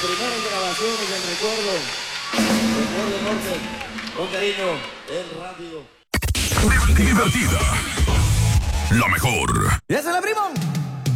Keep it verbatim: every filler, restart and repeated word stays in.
primeras grabaciones del recuerdo. Recuerdo Norte, con cariño, el radio. Divertida. La mejor. ¡Y esa es la primo!